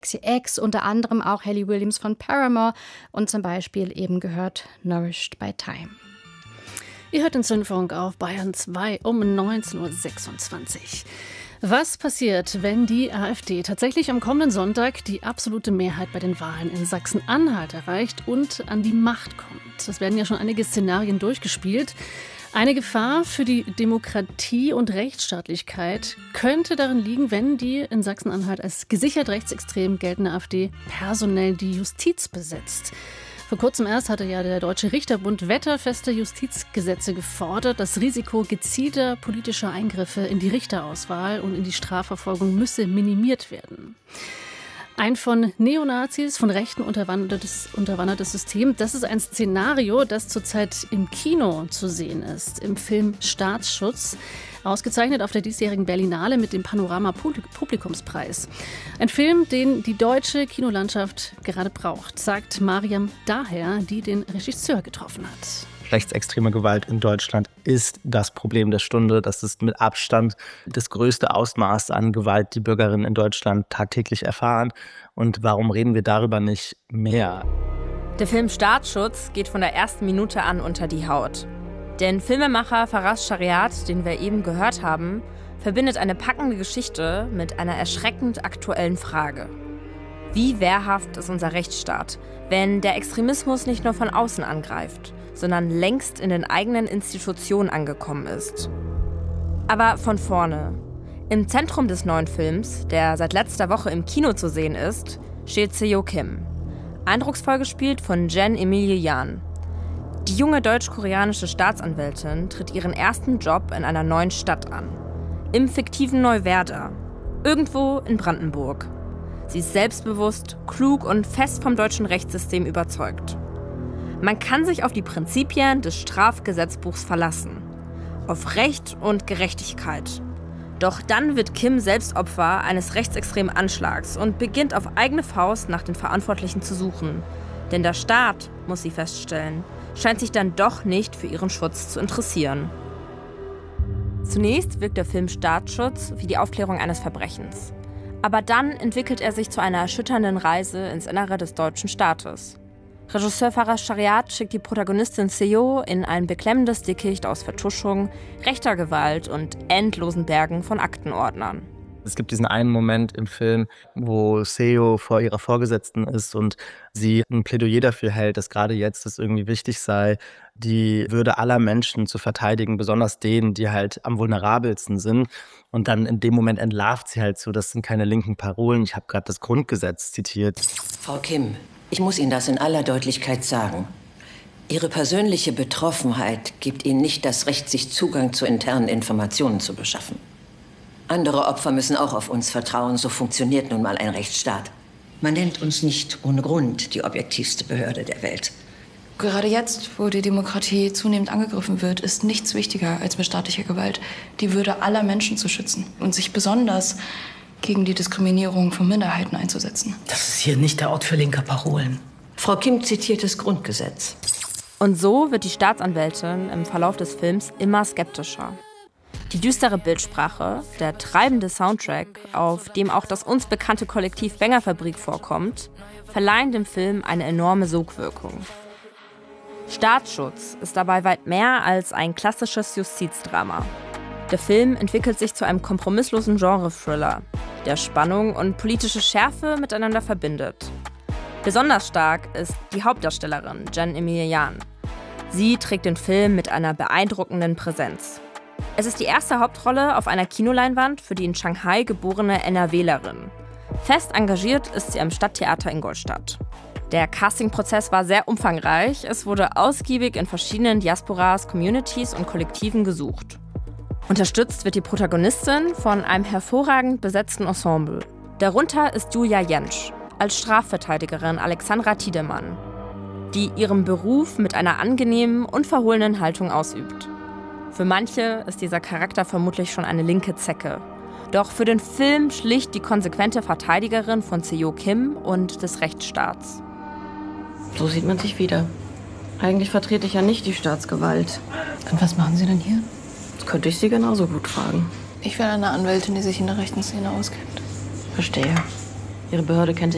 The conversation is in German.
X, unter anderem auch Hayley Williams von Paramore und zum Beispiel eben gehört Nourished by Time. Ihr hört den Zündfunk auf Bayern 2 um 19.26 Uhr. Was passiert, wenn die AfD tatsächlich am kommenden Sonntag die absolute Mehrheit bei den Wahlen in Sachsen-Anhalt erreicht und an die Macht kommt? Es werden ja schon einige Szenarien durchgespielt. Eine Gefahr für die Demokratie und Rechtsstaatlichkeit könnte darin liegen, wenn die in Sachsen-Anhalt als gesichert rechtsextrem geltende AfD personell die Justiz besetzt. Vor kurzem erst hatte ja der Deutsche Richterbund wetterfeste Justizgesetze gefordert. Das Risiko gezielter politischer Eingriffe in die Richterauswahl und in die Strafverfolgung müsse minimiert werden. Ein von Neonazis, von Rechten unterwandertes System, das ist ein Szenario, das zurzeit im Kino zu sehen ist, im Film Staatsschutz, ausgezeichnet auf der diesjährigen Berlinale mit dem Panorama-Publikumspreis. Ein Film, den die deutsche Kinolandschaft gerade braucht, sagt Mariam Daher, die den Regisseur getroffen hat. Rechtsextreme Gewalt in Deutschland ist das Problem der Stunde. Das ist mit Abstand das größte Ausmaß an Gewalt, die Bürgerinnen in Deutschland tagtäglich erfahren. Und warum reden wir darüber nicht mehr? Der Film Staatsschutz geht von der ersten Minute an unter die Haut. Denn Filmemacher Faraz Shariat, den wir eben gehört haben, verbindet eine packende Geschichte mit einer erschreckend aktuellen Frage. Wie wehrhaft ist unser Rechtsstaat, wenn der Extremismus nicht nur von außen angreift, sondern längst in den eigenen Institutionen angekommen ist? Aber von vorne. Im Zentrum des neuen Films, der seit letzter Woche im Kino zu sehen ist, steht Seo Kim. Eindrucksvoll gespielt von Jen Emilie Yan. Die junge deutsch-koreanische Staatsanwältin tritt ihren ersten Job in einer neuen Stadt an. Im fiktiven Neuwerder. Irgendwo in Brandenburg. Sie ist selbstbewusst, klug und fest vom deutschen Rechtssystem überzeugt. Man kann sich auf die Prinzipien des Strafgesetzbuchs verlassen. Auf Recht und Gerechtigkeit. Doch dann wird Kim selbst Opfer eines rechtsextremen Anschlags und beginnt auf eigene Faust nach den Verantwortlichen zu suchen. Denn der Staat, muss sie feststellen, scheint sich dann doch nicht für ihren Schutz zu interessieren. Zunächst wirkt der Film Staatsschutz wie die Aufklärung eines Verbrechens. Aber dann entwickelt er sich zu einer erschütternden Reise ins Innere des deutschen Staates. Regisseur Faraz Shariat schickt die Protagonistin Seo in ein beklemmendes Dickicht aus Vertuschung, rechter Gewalt und endlosen Bergen von Aktenordnern. Es gibt diesen einen Moment im Film, wo Seo vor ihrer Vorgesetzten ist und sie ein Plädoyer dafür hält, dass gerade jetzt es irgendwie wichtig sei, die Würde aller Menschen zu verteidigen, besonders denen, die halt am vulnerabelsten sind. Und dann in dem Moment entlarvt sie halt so, das sind keine linken Parolen. Ich habe gerade das Grundgesetz zitiert. Frau Kim, ich muss Ihnen das in aller Deutlichkeit sagen. Ihre persönliche Betroffenheit gibt Ihnen nicht das Recht, sich Zugang zu internen Informationen zu beschaffen. Andere Opfer müssen auch auf uns vertrauen, so funktioniert nun mal ein Rechtsstaat. Man nennt uns nicht ohne Grund die objektivste Behörde der Welt. Gerade jetzt, wo die Demokratie zunehmend angegriffen wird, ist nichts wichtiger als mit staatlicher Gewalt die Würde aller Menschen zu schützen und sich besonders gegen die Diskriminierung von Minderheiten einzusetzen. Das ist hier nicht der Ort für linke Parolen. Frau Kim zitiert das Grundgesetz. Und so wird die Staatsanwältin im Verlauf des Films immer skeptischer. Die düstere Bildsprache, der treibende Soundtrack, auf dem auch das uns bekannte Kollektiv Bängerfabrik vorkommt, verleihen dem Film eine enorme Sogwirkung. Staatsschutz ist dabei weit mehr als ein klassisches Justizdrama. Der Film entwickelt sich zu einem kompromisslosen Genre-Thriller, der Spannung und politische Schärfe miteinander verbindet. Besonders stark ist die Hauptdarstellerin Jen Emilie Yan. Sie trägt den Film mit einer beeindruckenden Präsenz. Es ist die erste Hauptrolle auf einer Kinoleinwand für die in Shanghai geborene NRWlerin. Fest engagiert ist sie am Stadttheater Ingolstadt. Der Castingprozess war sehr umfangreich. Es wurde ausgiebig in verschiedenen Diasporas, Communities und Kollektiven gesucht. Unterstützt wird die Protagonistin von einem hervorragend besetzten Ensemble. Darunter ist Julia Jentsch als Strafverteidigerin Alexandra Tiedemann, die ihren Beruf mit einer angenehmen, unverhohlenen Haltung ausübt. Für manche ist dieser Charakter vermutlich schon eine linke Zecke. Doch für den Film schlicht die konsequente Verteidigerin von Seo Kim und des Rechtsstaats. So sieht man sich wieder. Eigentlich vertrete ich ja nicht die Staatsgewalt. Und was machen Sie denn hier? Das könnte ich Sie genauso gut fragen. Ich wäre eine Anwältin, die sich in der rechten Szene auskennt. Verstehe. Ihre Behörde kennt sich